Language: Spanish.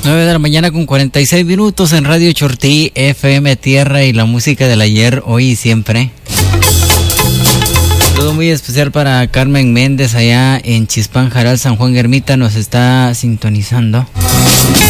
9 de la mañana con 46 minutos en Radio Chortí, FM Tierra y la música del ayer, hoy y siempre. Un saludo muy especial para Carmen Méndez allá en Chispán Jaral, San Juan Ermita, nos está sintonizando.